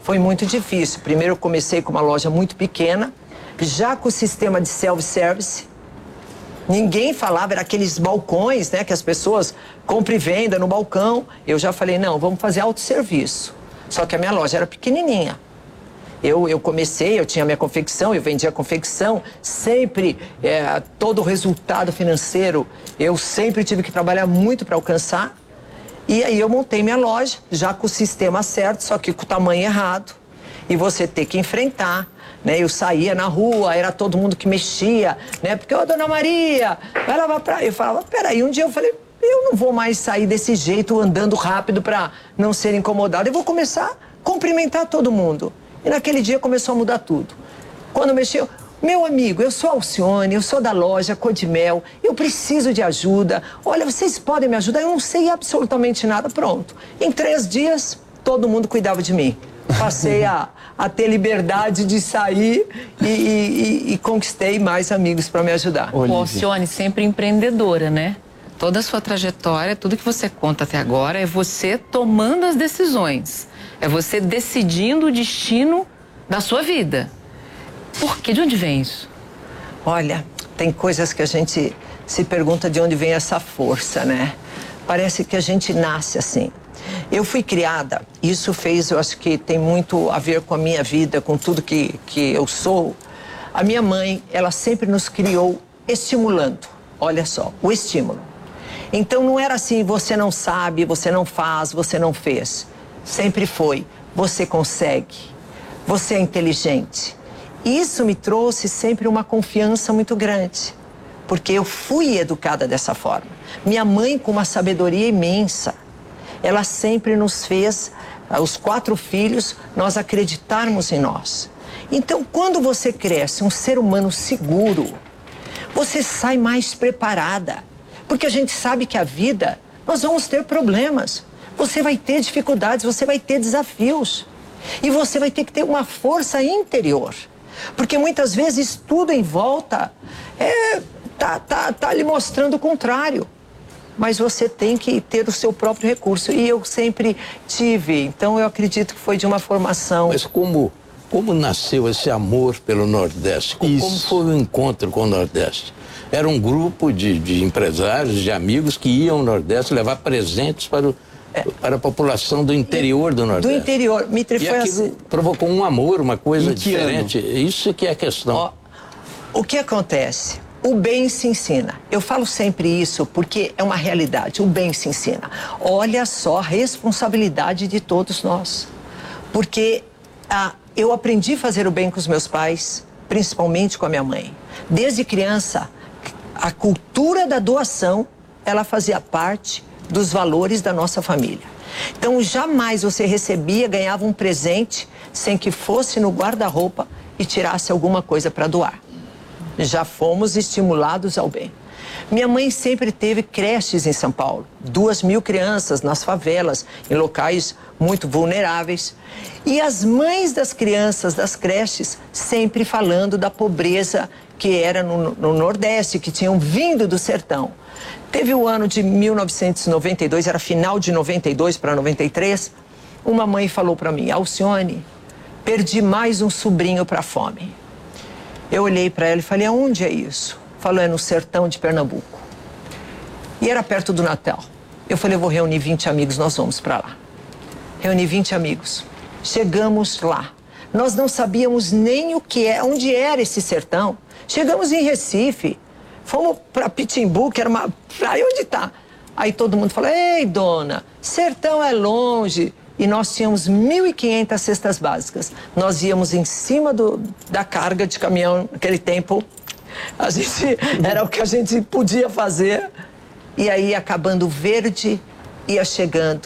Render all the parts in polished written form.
foi muito difícil. Primeiro eu comecei com uma loja muito pequena, já com o sistema de self-service. Ninguém falava, era aqueles balcões, né, que as pessoas compram e vendem no balcão. Eu já falei, não, vamos fazer autosserviço. Só que a minha loja era pequenininha. Eu comecei, eu tinha minha confecção, eu vendia confecção, sempre, todo o resultado financeiro, eu sempre tive que trabalhar muito para alcançar. E aí eu montei minha loja, já com o sistema certo, só que com o tamanho errado. E você ter que enfrentar, né? Eu saía na rua, era todo mundo que mexia, né? Porque, ô, Dona Maria, vai lavar pra... Eu falava, peraí, um dia eu falei, eu não vou mais sair desse jeito, andando rápido para não ser incomodado. Eu vou começar a cumprimentar todo mundo. E naquele dia começou a mudar tudo. Quando mexeu, meu amigo, eu sou Alcione, eu sou da loja Codimel, eu preciso de ajuda. Olha, vocês podem me ajudar? Eu não sei absolutamente nada. Pronto. Em 3 dias, todo mundo cuidava de mim. Passei a ter liberdade de sair e conquistei mais amigos para me ajudar. Ô, Alcione, sempre empreendedora, né? Toda a sua trajetória, tudo que você conta até agora é você tomando as decisões. É você decidindo o destino da sua vida. Por quê? De onde vem isso? Olha, tem coisas que a gente se pergunta de onde vem essa força, né? Parece que a gente nasce assim. Eu fui criada, isso fez, eu acho que tem muito a ver com a minha vida, com tudo que eu sou. A minha mãe, ela sempre nos criou estimulando, olha só, o estímulo. Então não era assim, você não sabe, você não faz, você não fez. Sempre foi, você consegue, você é inteligente. Isso me trouxe sempre uma confiança muito grande, porque eu fui educada dessa forma. Minha mãe, com uma sabedoria imensa, ela sempre nos fez, os 4 filhos, nós acreditarmos em nós. Então, quando você cresce um ser humano seguro, você sai mais preparada. Porque a gente sabe que a vida, nós vamos ter problemas. Você vai ter dificuldades, você vai ter desafios. E você vai ter que ter uma força interior. Porque muitas vezes tudo em volta tá lhe mostrando o contrário. Mas você tem que ter o seu próprio recurso. E eu sempre tive. Então eu acredito que foi de uma formação. Mas como nasceu esse amor pelo Nordeste? Como foi o encontro com o Nordeste? Era um grupo de empresários, de amigos que iam ao Nordeste levar presentes para a população do interior do Nordeste. Do interior. Mitre, foi assim. Provocou um amor, uma coisa diferente. Isso que é a questão. Ó, o que acontece? O bem se ensina. Eu falo sempre isso porque é uma realidade. O bem se ensina. Olha só a responsabilidade de todos nós. Porque eu aprendi a fazer o bem com os meus pais, principalmente com a minha mãe. Desde criança, a cultura da doação, ela fazia parte dos valores da nossa família. Então, jamais você ganhava um presente sem que fosse no guarda-roupa e tirasse alguma coisa para doar. Já fomos estimulados ao bem. Minha mãe sempre teve creches em São Paulo. 2.000 crianças nas favelas, em locais muito vulneráveis. E as mães das crianças das creches sempre falando da pobreza que era no Nordeste, que tinham vindo do sertão. Teve o ano de 1992, era final de 92 para 93, uma mãe falou para mim, Alcione, perdi mais um sobrinho para a fome. Eu olhei para ela e falei, aonde é isso? Falou, é no sertão de Pernambuco. E era perto do Natal. Eu falei, eu vou reunir 20 amigos, nós vamos para lá. Reuni 20 amigos. Chegamos lá. Nós não sabíamos nem onde era esse sertão. Chegamos em Recife. Fomos para Pitimbu, que era uma praia, onde está? Aí todo mundo falou, ei, dona, sertão é longe. E nós tínhamos 1.500 cestas básicas. Nós íamos em cima da carga de caminhão, naquele tempo. Era o que a gente podia fazer. E aí, acabando verde, ia chegando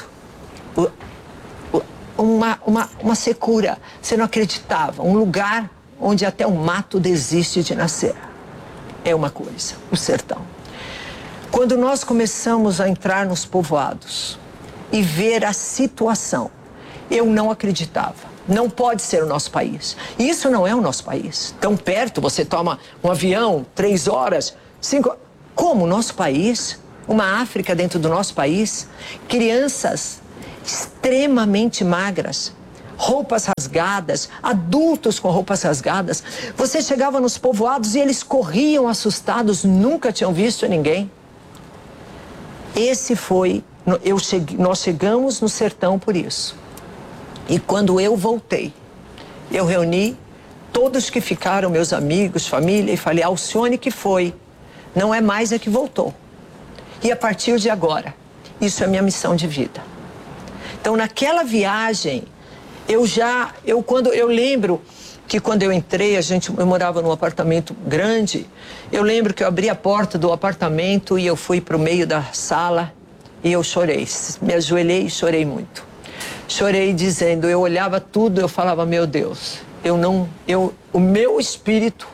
uma secura. Você não acreditava. Um lugar onde até o mato desiste de nascer. É uma coisa, o sertão. Quando nós começamos a entrar nos povoados e ver a situação, eu não acreditava. Não pode ser o nosso país. Isso não é o nosso país. Tão perto, você toma um avião, 3 horas, 5... Como o nosso país? Uma África dentro do nosso país? Crianças extremamente magras. roupas rasgadas, adultos com roupas rasgadas. Você chegava nos povoados e eles corriam assustados, nunca tinham visto ninguém. Esse foi, nós chegamos no sertão por isso. E quando eu voltei, eu reuni todos que ficaram, meus amigos, família, e falei, Alcione que foi, não é mais a que voltou. E a partir de agora, isso é minha missão de vida. Então, naquela viagem, eu lembro que quando eu entrei, eu morava num apartamento grande, eu lembro que eu abri a porta do apartamento e eu fui para o meio da sala e eu chorei, me ajoelhei e chorei muito. Chorei dizendo, eu olhava tudo, eu falava, meu Deus, o meu espírito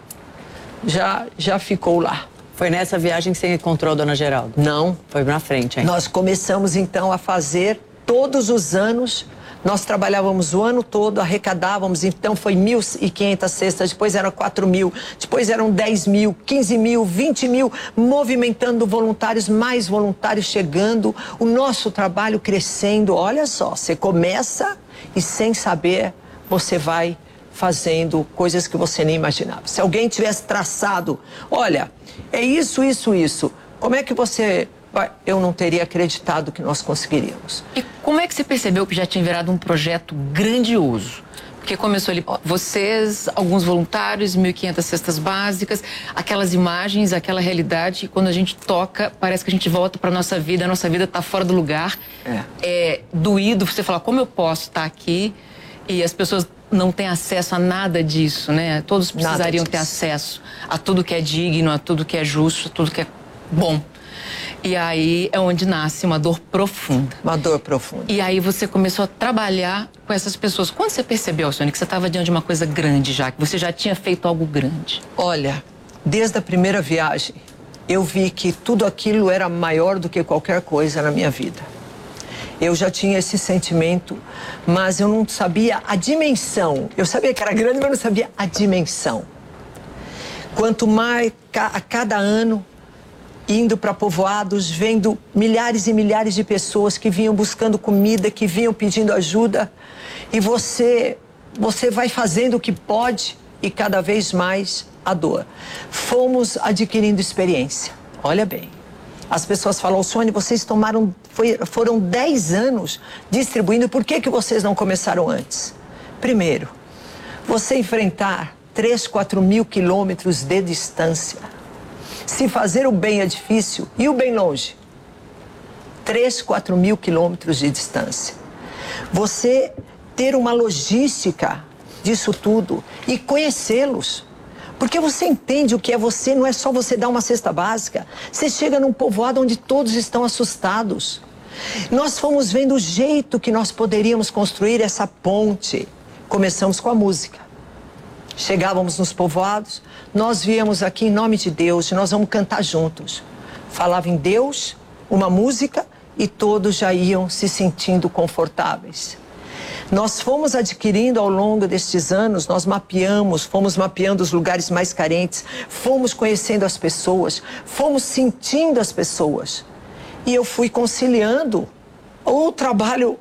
já ficou lá. Foi nessa viagem que você encontrou a Dona Geralda? Não. Foi na frente, hein? Nós começamos então a fazer todos os anos. Nós trabalhávamos o ano todo, arrecadávamos, então foi 1.500 cestas, depois eram 4.000, depois eram 10.000, 15.000, 20.000, movimentando voluntários, mais voluntários chegando, o nosso trabalho crescendo. Olha só, você começa e sem saber, você vai fazendo coisas que você nem imaginava. Se alguém tivesse traçado, olha, é isso, isso, isso, como é que você... Eu não teria acreditado que nós conseguiríamos. E como é que você percebeu que já tinha virado um projeto grandioso? Porque começou ali, vocês, alguns voluntários, 1.500 cestas básicas, aquelas imagens, aquela realidade, e quando a gente toca, parece que a gente volta para a nossa vida está fora do lugar. É doído você falar, como eu posso estar aqui e as pessoas não têm acesso a nada disso, né? Todos precisariam ter acesso a tudo que é digno, a tudo que é justo, a tudo que é bom. E aí é onde nasce uma dor profunda. Uma dor profunda. E aí você começou a trabalhar com essas pessoas. Quando você percebeu, Alcione, que você estava diante de uma coisa grande já, que você já tinha feito algo grande? Olha, desde a primeira viagem, eu vi que tudo aquilo era maior do que qualquer coisa na minha vida. Eu já tinha esse sentimento, mas eu não sabia a dimensão. Eu sabia que era grande, mas não sabia a dimensão. Quanto mais, a cada ano, indo para povoados, vendo milhares e milhares de pessoas que vinham buscando comida, que vinham pedindo ajuda. E você vai fazendo o que pode e cada vez mais a dor. Fomos adquirindo experiência. Olha bem, as pessoas falam, Alcione, vocês foram 10 anos distribuindo, por que vocês não começaram antes? Primeiro, você enfrentar 3.000, 4.000 quilômetros de distância. Se fazer o bem é difícil, e o bem longe? 3.000, 4.000 quilômetros de distância. Você ter uma logística disso tudo e conhecê-los. Porque você entende o que é você, não é só você dar uma cesta básica. Você chega num povoado onde todos estão assustados. Nós fomos vendo o jeito que nós poderíamos construir essa ponte. Começamos com a música. Chegávamos nos povoados, nós víamos aqui em nome de Deus, nós vamos cantar juntos. Falava em Deus, uma música, e todos já iam se sentindo confortáveis. Nós fomos adquirindo ao longo destes anos, nós fomos mapeando os lugares mais carentes, fomos conhecendo as pessoas, fomos sentindo as pessoas. E eu fui conciliando o trabalho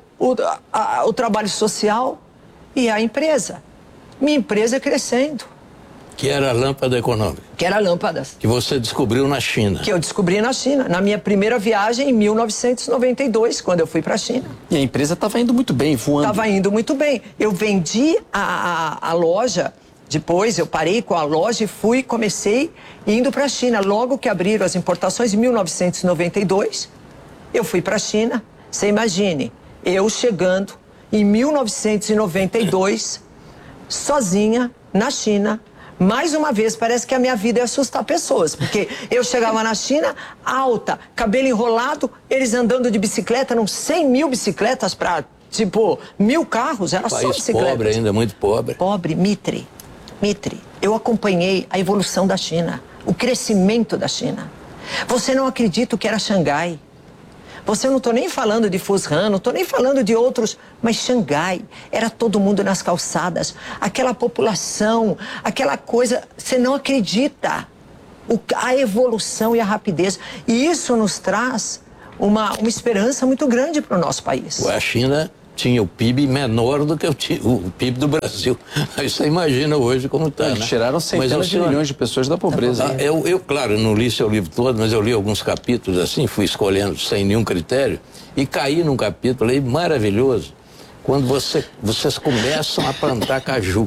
social e a empresa. Minha empresa crescendo. Que era a lâmpada econômica. Que era lâmpadas. Que você descobriu na China. Que eu descobri na China, na minha primeira viagem em 1992, quando eu fui para a China. E a empresa estava indo muito bem, voando. Estava indo muito bem. Eu vendi a loja, depois eu parei com a loja e comecei indo para a China. Logo que abriram as importações, em 1992, eu fui para a China. Você imagine, eu chegando em 1992, sozinha, na China. Mais uma vez, parece que a minha vida é assustar pessoas, porque eu chegava na China, alta, cabelo enrolado, eles andando de bicicleta, eram 100.000 bicicletas para, 1.000 carros, era só bicicleta. Pobre ainda, muito pobre. Pobre, Mitre. Eu acompanhei a evolução da China, o crescimento da China. Você não acredita o que era Xangai. Você não estou nem falando de Fuzhan, não estou nem falando de outros, mas Xangai, era todo mundo nas calçadas, aquela população, aquela coisa, você não acredita a evolução e a rapidez. E isso nos traz uma esperança muito grande para o nosso país. A China tinha o PIB menor do que o PIB do Brasil. Aí você imagina hoje como está, Eles né? tiraram centenas de milhões de pessoas da pobreza. Claro, não li seu livro todo, mas eu li alguns capítulos assim, fui escolhendo sem nenhum critério, e caí num capítulo aí maravilhoso, quando vocês começam a plantar caju.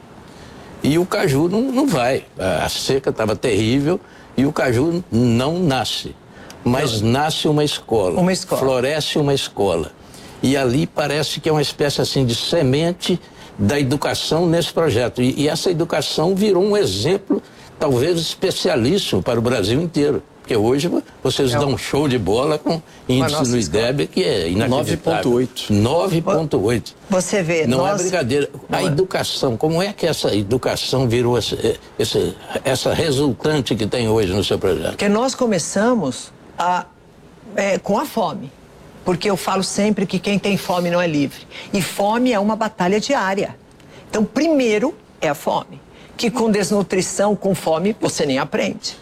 E o caju não vai. A seca estava terrível e o caju não nasce. Mas nasce uma escola. Uma escola. Floresce uma escola. E ali parece que é uma espécie assim de semente da educação nesse projeto. E essa educação virou um exemplo, talvez especialíssimo para o Brasil inteiro. Porque hoje vocês dão um show de bola com índice do IDEB que é inacreditável. 9,8. 9,8. Você vê, Não é brincadeira. A educação, como é que essa educação virou essa resultante que tem hoje no seu projeto? Porque nós começamos com a fome. Porque eu falo sempre que quem tem fome não é livre. E fome é uma batalha diária. Então, primeiro é a fome. Que com desnutrição, com fome, você nem aprende.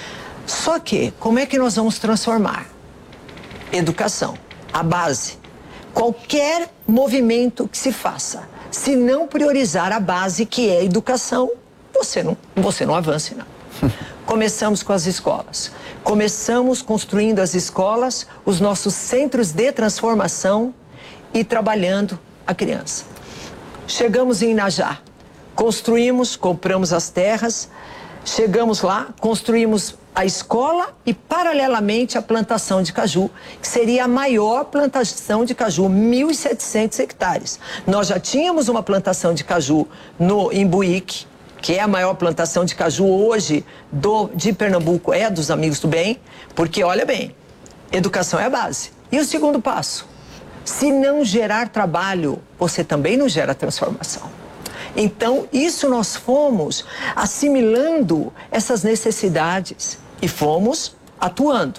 Só que, como é que nós vamos transformar? Educação, a base. Qualquer movimento que se faça, se não priorizar a base, que é a educação, você não avança, não. Começamos com as escolas. Começamos construindo as escolas, os nossos centros de transformação e trabalhando a criança. Chegamos em Inajá, construímos, compramos as terras, chegamos lá, construímos a escola e, paralelamente, a plantação de caju, que seria a maior plantação de caju, 1.700 hectares. Nós já tínhamos uma plantação de caju no Imbuíque, que é a maior plantação de caju hoje de Pernambuco, é dos Amigos do Bem, porque, olha bem, educação é a base. E o segundo passo, se não gerar trabalho, você também não gera transformação. Então, isso nós fomos assimilando essas necessidades e fomos atuando.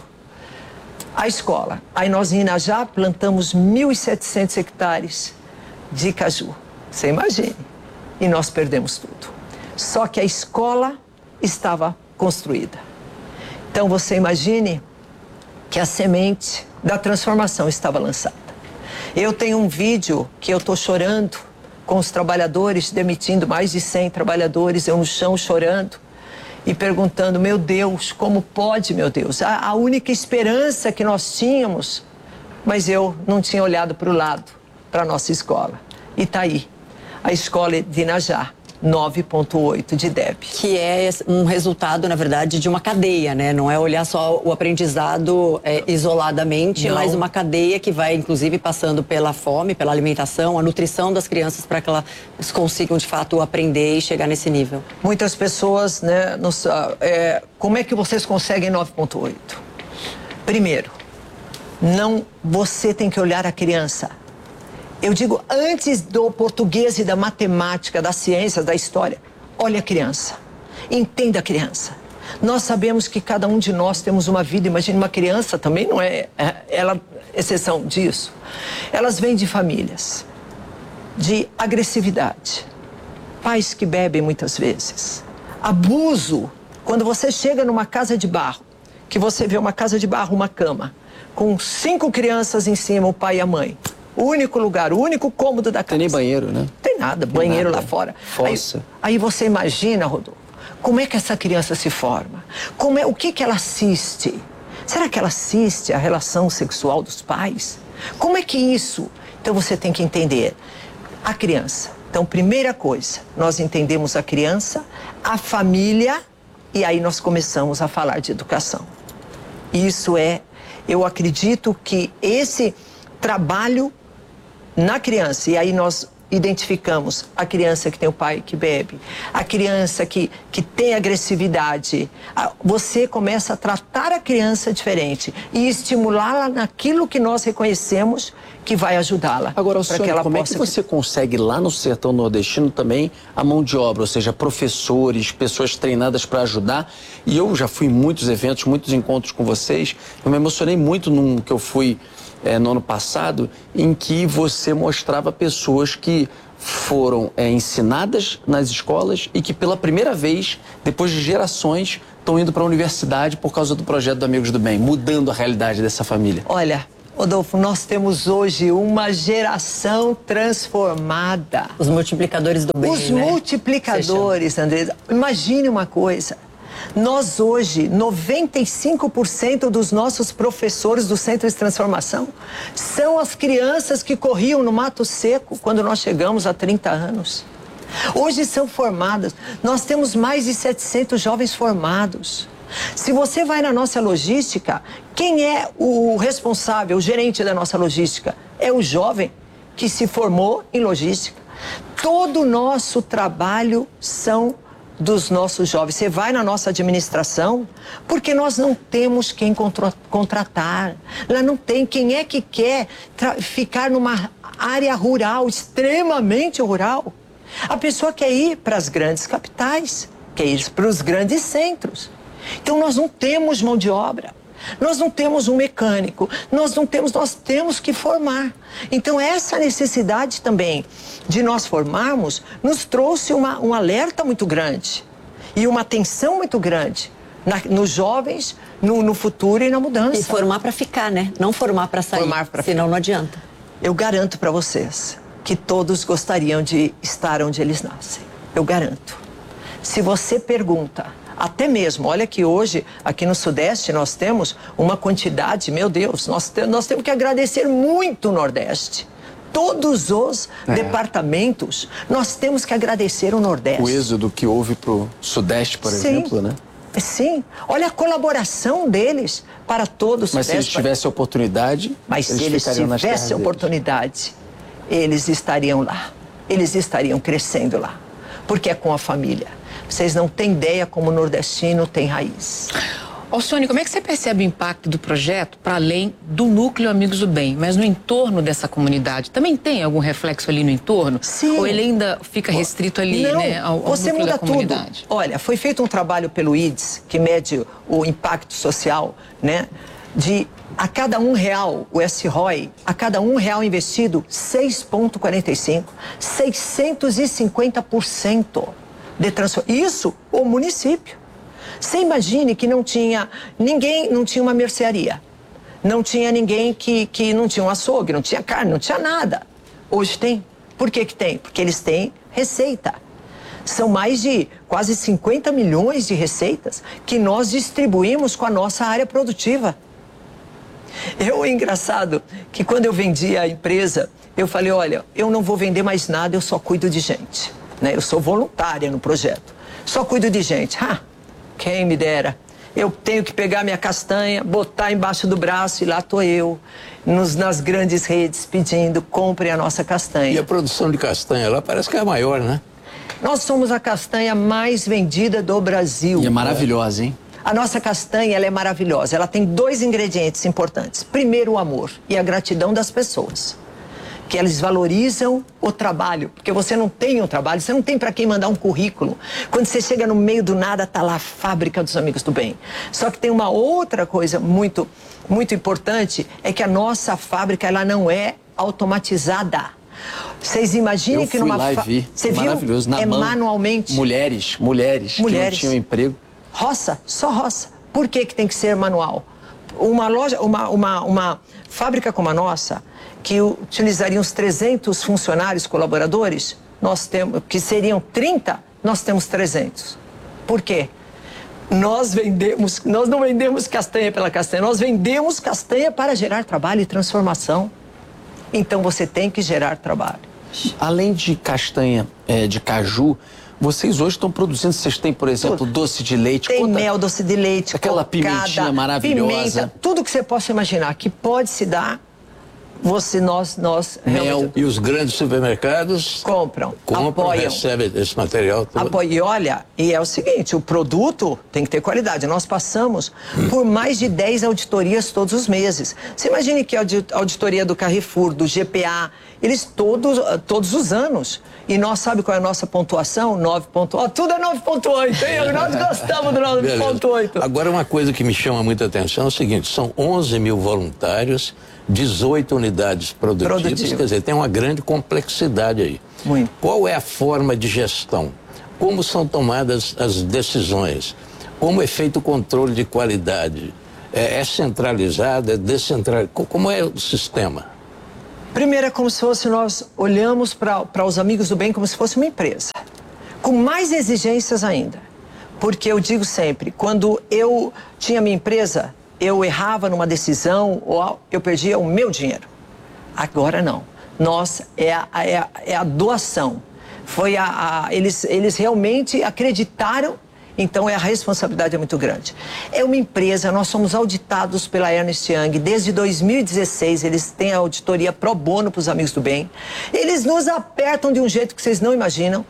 A escola, aí nós em Inajá plantamos 1.700 hectares de caju, você imagine, e nós perdemos tudo. Só que a escola estava construída. Então você imagine que a semente da transformação estava lançada. Eu tenho um vídeo que eu estou chorando com os trabalhadores, demitindo mais de 100 trabalhadores, eu no chão chorando e perguntando, meu Deus, como pode, meu Deus? A única esperança que nós tínhamos, mas eu não tinha olhado para o lado, para a nossa escola. E está aí, a escola de Inajá. 9,8 de IDEB. Que é um resultado, na verdade, de uma cadeia, né? Não é olhar só o aprendizado isoladamente, Não. mas uma cadeia que vai, inclusive, passando pela fome, pela alimentação, a nutrição das crianças para que elas consigam, de fato, aprender e chegar nesse nível. Muitas pessoas, né? Como é que vocês conseguem 9,8? Primeiro, você tem que olhar a criança. Eu digo, antes do português e da matemática, das ciências, da história, olha a criança, entenda a criança. Nós sabemos que cada um de nós temos uma vida, imagine uma criança também não é exceção disso. Elas vêm de famílias de agressividade, pais que bebem muitas vezes, abuso. Quando você chega numa casa de barro, que você vê uma casa de barro, uma cama, com 5 crianças em cima, o pai e a mãe. O único lugar, o único cômodo da casa. Tem nem banheiro, né? Tem nada, banheiro lá fora. Fossa. Aí você imagina, Rodolfo, como é que essa criança se forma? O que ela assiste? Será que ela assiste a relação sexual dos pais? Como é que isso? Então você tem que entender a criança. Então, primeira coisa, nós entendemos a criança, a família, e aí nós começamos a falar de educação. Isso eu acredito que esse trabalho na criança, e aí nós identificamos a criança que tem o pai que bebe, a criança que tem agressividade, você começa a tratar a criança diferente e estimulá-la naquilo que nós reconhecemos que vai ajudá-la. Agora, Alcione, como é que você consegue lá no sertão nordestino também a mão de obra, ou seja, professores, pessoas treinadas para ajudar? E eu já fui em muitos eventos, muitos encontros com vocês, eu me emocionei muito num que eu fui no ano passado, em que você mostrava pessoas que foram ensinadas nas escolas e que pela primeira vez, depois de gerações, estão indo para a universidade por causa do projeto do Amigos do Bem, mudando a realidade dessa família. Olha, Rodolfo, nós temos hoje uma geração transformada. Os multiplicadores do bem, Os multiplicadores, Andresa. Imagine uma coisa. Nós hoje, 95% dos nossos professores do Centro de Transformação são as crianças que corriam no Mato Seco quando nós chegamos há 30 anos. Hoje são formadas. Nós temos mais de 700 jovens formados. Se você vai na nossa logística, quem é o responsável, o gerente da nossa logística? É o jovem que se formou em logística. Todo o nosso trabalho são dos nossos jovens. Você vai na nossa administração, porque nós não temos quem contratar. Lá não tem. Quem é que quer ficar numa área rural, extremamente rural? A pessoa quer ir para as grandes capitais, quer ir para os grandes centros. Então nós não temos mão de obra, nós não temos um mecânico, nós temos que formar. Então essa necessidade também de nós formarmos nos trouxe um alerta muito grande e uma atenção muito grande nos jovens, no futuro e na mudança. E formar para ficar, né? Não formar para sair, senão não adianta. Eu garanto para vocês que todos gostariam de estar onde eles nascem. Eu garanto. Se você pergunta... Até mesmo, olha que hoje, aqui no Sudeste, nós temos uma quantidade, meu Deus, nós temos que agradecer muito o Nordeste. Todos os departamentos, nós temos que agradecer o Nordeste. O êxodo que houve para o Sudeste, por exemplo, né? Sim, olha a colaboração deles para todos os Mas se eles tivessem oportunidade, mas se eles tivessem oportunidade, eles estariam lá. Eles estariam crescendo lá. Porque é com a família. Vocês não têm ideia como o nordestino tem raiz. Sônia, como é que você percebe o impacto do projeto para além do núcleo Amigos do Bem, mas no entorno dessa comunidade? Também tem algum reflexo ali no entorno? Sim. Ou ele ainda fica restrito ali, não, né, ao você núcleo muda da comunidade? Tudo. Olha, foi feito um trabalho pelo IDES, que mede o impacto social, né? De a cada R$1, o SROI, a cada R$1 investido, 6,45, 650% de transformação. Isso, o município. Você imagine que não tinha uma mercearia, não tinha ninguém que não tinha um açougue, não tinha carne, não tinha nada. Hoje tem. Por que tem? Porque eles têm receita. São mais de quase 50 milhões de receitas que nós distribuímos com a nossa área produtiva. É engraçado que quando eu vendi a empresa, eu falei, olha, eu não vou vender mais nada, eu só cuido de gente. Né? Eu sou voluntária no projeto. Só cuido de gente. Quem me dera. Eu tenho que pegar minha castanha, botar embaixo do braço e lá estou eu, nas grandes redes, pedindo, compre a nossa castanha. E a produção de castanha lá parece que é a maior, né? Nós somos a castanha mais vendida do Brasil. E é maravilhosa, hein? A nossa castanha, ela é maravilhosa. Ela tem 2 ingredientes importantes. Primeiro, o amor e a gratidão das pessoas. Que eles valorizam o trabalho. Porque você não tem um trabalho, você não tem para quem mandar um currículo. Quando você chega no meio do nada, tá lá a fábrica dos Amigos do Bem. Só que tem uma outra coisa muito, muito importante, é que a nossa fábrica, ela não é automatizada. Vocês imaginem que numa fábrica. Você viu? Maravilhoso. Na mão, manualmente. Mulheres que não tinham emprego. Roça, só roça. Por que tem que ser manual? Uma fábrica como a nossa, que utilizaria uns 300 funcionários, colaboradores, nós temos, que seriam 30, nós temos 300. Por quê? Nós não vendemos castanha pela castanha, nós vendemos castanha para gerar trabalho e transformação. Então você tem que gerar trabalho. Além de castanha de caju, vocês hoje estão produzindo, vocês têm, por exemplo, doce de leite. Tem mel, doce de leite, aquela cocada, pimentinha maravilhosa. Pimenta, tudo que você possa imaginar que pode se dar, nós mel. E os grandes supermercados compram, apoiam. Recebem esse material todo. Apoiam. E olha, e é o seguinte, o produto tem que ter qualidade. Nós passamos por mais de 10 auditorias todos os meses. Você imagine que a auditoria do Carrefour, do GPA, eles todos os anos. E nós, sabe qual é a nossa pontuação? 9.8. Tudo é 9.8, hein? Nós gostamos do 9.8. Agora, uma coisa que me chama muita atenção é o seguinte, são 11 mil voluntários, 18 unidades produtivas, quer dizer, tem uma grande complexidade aí. Muito. Qual é a forma de gestão? Como são tomadas as decisões? Como é feito o controle de qualidade? É centralizada, é descentralizada? Como é o sistema? Primeiro, é como se fosse, nós olhamos para os Amigos do Bem como se fosse uma empresa, com mais exigências ainda. Porque eu digo sempre, quando eu tinha minha empresa, eu errava numa decisão ou eu perdia o meu dinheiro. Agora não. É a doação. Eles realmente acreditaram, então a responsabilidade é muito grande. É uma empresa, nós somos auditados pela Ernst Young desde 2016, eles têm a auditoria pro bono para os Amigos do Bem. Eles nos apertam de um jeito que vocês não imaginam.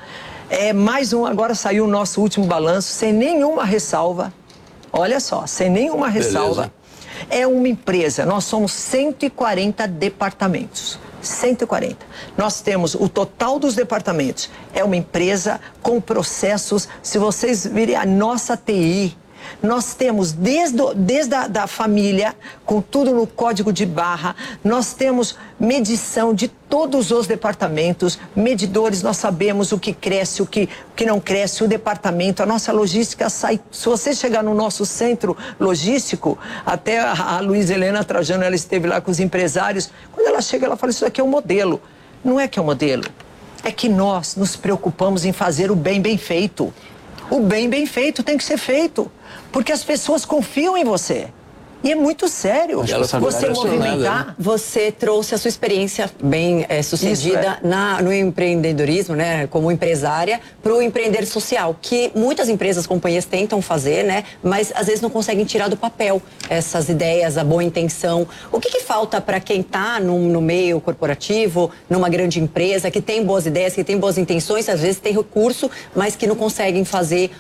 Agora saiu o nosso último balanço, sem nenhuma ressalva. Olha só, sem nenhuma ressalva. Beleza. É uma empresa, nós somos 140 departamentos. 140. Nós temos o total dos departamentos. É uma empresa com processos. Se vocês virem a nossa TI, nós temos desde a família, com tudo no código de barra, nós temos medição de todos os departamentos, medidores, nós sabemos o que cresce, o que não cresce, o departamento, a nossa logística sai. Se você chegar no nosso centro logístico, até a Luísa Helena Trajano, ela esteve lá com os empresários, quando ela chega, ela fala, isso aqui é um modelo. Não é que é um modelo, é que nós nos preocupamos em fazer o bem feito. O bem feito tem que ser feito, porque as pessoas confiam em você. E é muito sério você movimentar. Você trouxe a sua experiência bem sucedida no empreendedorismo, né, como empresária, para o empreender social, que muitas empresas, companhias tentam fazer, né, mas às vezes não conseguem tirar do papel essas ideias, a boa intenção. O que falta para quem está no meio corporativo, numa grande empresa, que tem boas ideias, que tem boas intenções, às vezes tem recurso, mas que não conseguem fazer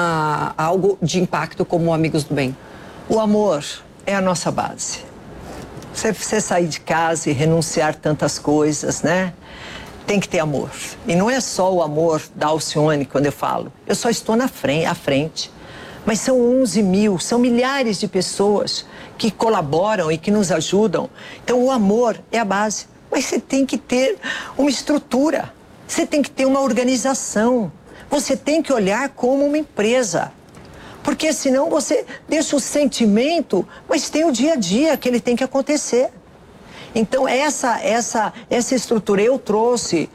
algo de impacto como Amigos do Bem? O amor é a nossa base. Você sair de casa e renunciar tantas coisas, né? Tem que ter amor. E não é só o amor da Alcione, quando eu falo. Eu só estou à frente. Mas são 11 mil, são milhares de pessoas que colaboram e que nos ajudam. Então o amor é a base. Mas você tem que ter uma estrutura. Você tem que ter uma organização. Você tem que olhar como uma empresa. Porque senão você deixa o sentimento, mas tem o dia a dia que ele tem que acontecer. Então essa estrutura eu trouxe,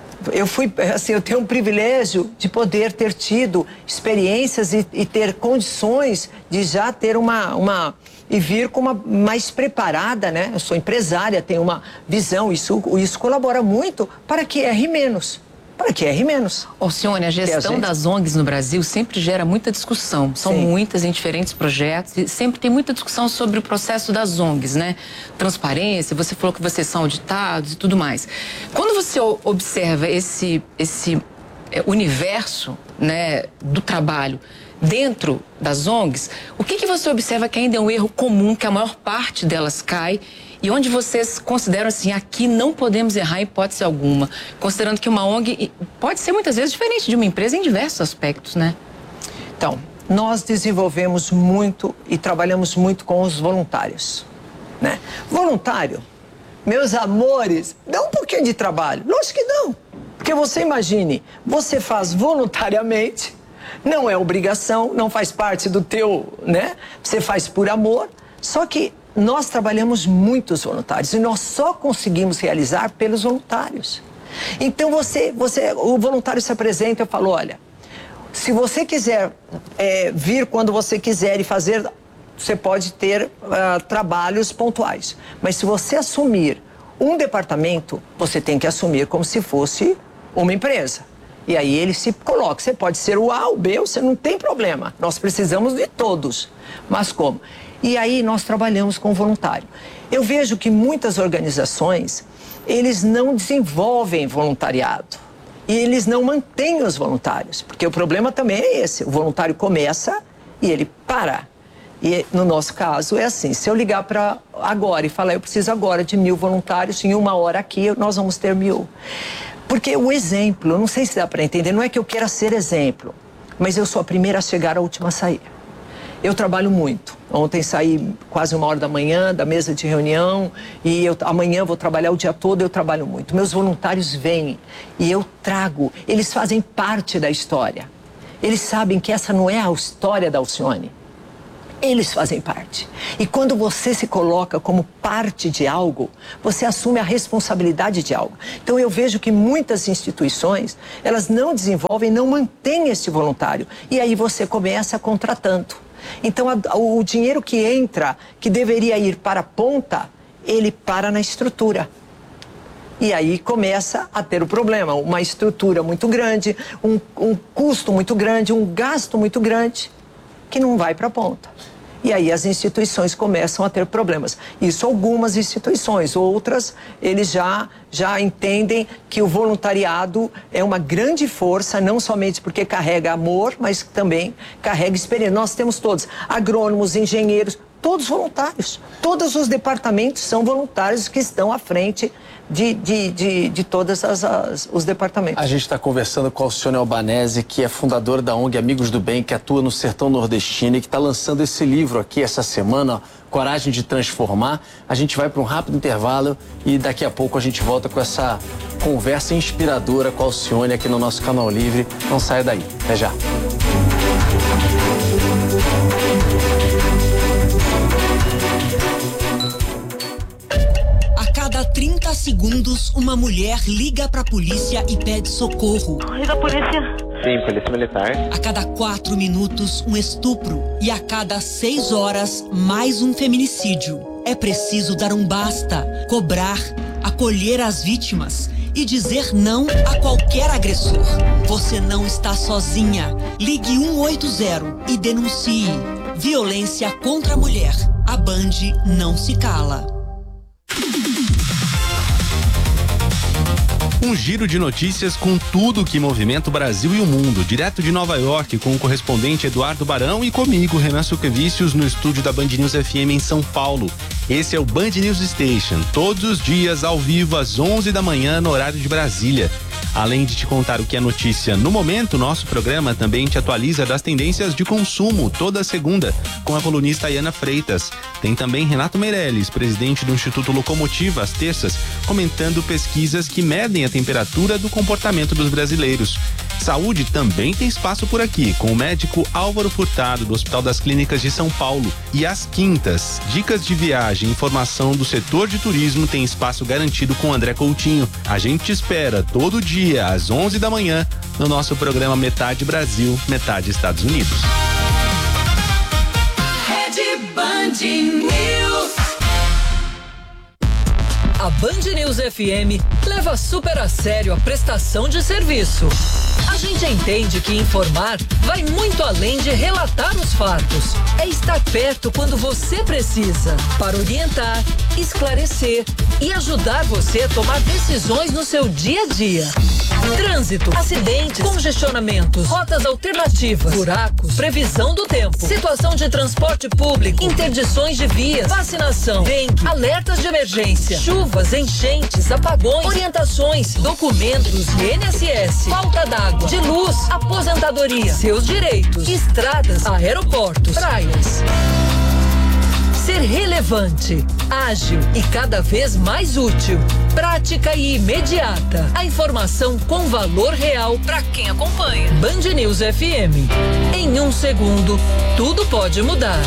eu tenho um privilégio de poder ter tido experiências e ter condições de já ter e vir com uma mais preparada, né? Eu sou empresária, tenho uma visão, isso colabora muito para que erre menos. Para que erre menos. Alcione, a gestão das ONGs no Brasil sempre gera muita discussão. São muitas em diferentes projetos e sempre tem muita discussão sobre o processo das ONGs, né? Transparência, você falou que vocês são auditados e tudo mais. Quando você observa esse universo, né, do trabalho dentro das ONGs, o que você observa que ainda é um erro comum, que a maior parte delas cai? E onde vocês consideram assim, aqui não podemos errar em hipótese alguma, considerando que uma ONG pode ser muitas vezes diferente de uma empresa em diversos aspectos, né? Então, nós desenvolvemos muito e trabalhamos muito com os voluntários, né? Voluntário, meus amores, dá um pouquinho de trabalho. Lógico que não, porque você imagine, você faz voluntariamente, não é obrigação, não faz parte do teu, né? Você faz por amor, só que nós trabalhamos muitos voluntários e nós só conseguimos realizar pelos voluntários. Então o voluntário se apresenta e eu falo, olha, se você quiser vir quando você quiser e fazer, você pode ter trabalhos pontuais. Mas se você assumir um departamento, você tem que assumir como se fosse uma empresa. E aí ele se coloca, você pode ser o A, o B, você não tem problema. Nós precisamos de todos. Mas como? E aí nós trabalhamos com voluntário. Eu vejo que muitas organizações, eles não desenvolvem voluntariado. E eles não mantêm os voluntários. Porque o problema também é esse. O voluntário começa e ele para. E no nosso caso é assim, se eu ligar para agora e falar, eu preciso agora de 1000 voluntários, em 1 hora aqui nós vamos ter 1000. Porque o exemplo, eu não sei se dá para entender, não é que eu queira ser exemplo, mas eu sou a primeira a chegar, a última a sair. Eu trabalho muito. Ontem saí quase 1 hora da manhã da mesa de reunião e amanhã vou trabalhar o dia todo, eu trabalho muito. Meus voluntários vêm e eu trago, eles fazem parte da história. Eles sabem que essa não é a história da Alcione. Eles fazem parte. E quando você se coloca como parte de algo, você assume a responsabilidade de algo. Então eu vejo que muitas instituições, elas não desenvolvem, não mantêm esse voluntário. E aí você começa contratando. Então o dinheiro que entra, que deveria ir para a ponta, ele para na estrutura. E aí começa a ter o problema, uma estrutura muito grande, um custo muito grande, um gasto muito grande, que não vai para a ponta. E aí as instituições começam a ter problemas. Isso algumas instituições, outras eles já entendem que o voluntariado é uma grande força, não somente porque carrega amor, mas também carrega experiência. Nós temos todos, agrônomos, engenheiros, todos voluntários. Todos os departamentos são voluntários que estão à frente de todos os departamentos. A gente está conversando com a Alcione Albanese, que é fundadora da ONG Amigos do Bem, que atua no sertão nordestino e que está lançando esse livro aqui essa semana, Coragem de Transformar. A gente vai para um rápido intervalo e daqui a pouco a gente volta com essa conversa inspiradora com a Alcione aqui no nosso Canal Livre. Não saia daí. Até já. Cada 30 segundos, uma mulher liga pra polícia e pede socorro. E da polícia? Sim, polícia militar. A cada 4 minutos, um estupro. E a cada 6 horas, mais um feminicídio. É preciso dar um basta, cobrar, acolher as vítimas e dizer não a qualquer agressor. Você não está sozinha. Ligue 180 e denuncie. Violência contra a mulher. A Band não se cala. Um giro de notícias com tudo que movimenta o Brasil e o mundo, direto de Nova York, com o correspondente Eduardo Barão e comigo, Renan Suquevicius, no estúdio da Band News FM em São Paulo. Esse é o Band News Station, todos os dias ao vivo às 11 da manhã no horário de Brasília. Além de te contar o que é notícia no momento, nosso programa também te atualiza das tendências de consumo toda segunda com a colunista Ayana Freitas. Tem também Renato Meirelles, presidente do Instituto Locomotiva, às terças, comentando pesquisas que medem a temperatura do comportamento dos brasileiros. Saúde também tem espaço por aqui, com o médico Álvaro Furtado, do Hospital das Clínicas de São Paulo. E às quintas, dicas de viagem e informação do setor de turismo tem espaço garantido com André Coutinho. A gente te espera todo dia, às 11 da manhã, no nosso programa Metade Brasil, Metade Estados Unidos. Rede Band News. A Band News FM leva super a sério a prestação de serviço. A gente entende que informar vai muito além de relatar os fatos. É estar perto quando você precisa, para orientar, esclarecer e ajudar você a tomar decisões no seu dia a dia. Trânsito, acidentes, congestionamentos, rotas alternativas, buracos, previsão do tempo, situação de transporte público, interdições de vias, vacinação, dengue, alertas de emergência, chuvas, enchentes, apagões, orientações, documentos, INSS, falta d'água, de luz, aposentadoria, seus direitos, estradas, aeroportos, praias. Ser relevante, ágil e cada vez mais útil, prática e imediata. A informação com valor real para quem acompanha. Band News FM. Em 1 segundo, tudo pode mudar.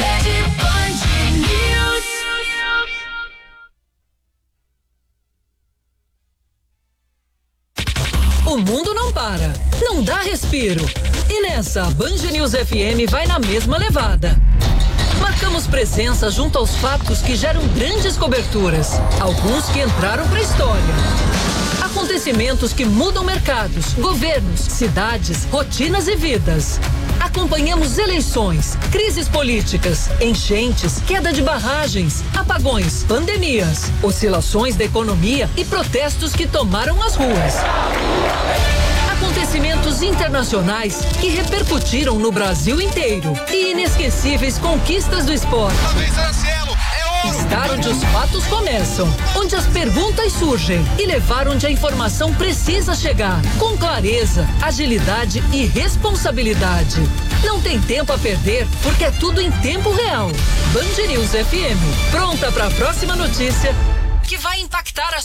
O mundo não para, não dá respiro. E nessa, a Band News FM vai na mesma levada. Marcamos presença junto aos fatos que geram grandes coberturas, alguns que entraram para a história. Acontecimentos que mudam mercados, governos, cidades, rotinas e vidas. Acompanhamos eleições, crises políticas, enchentes, queda de barragens, apagões, pandemias, oscilações da economia e protestos que tomaram as ruas. Acontecimentos internacionais que repercutiram no Brasil inteiro e inesquecíveis conquistas do esporte. Estar onde os fatos começam, onde as perguntas surgem e levar onde a informação precisa chegar, com clareza, agilidade e responsabilidade. Não tem tempo a perder, porque é tudo em tempo real. Band News FM, pronta para a próxima notícia que vai impactar a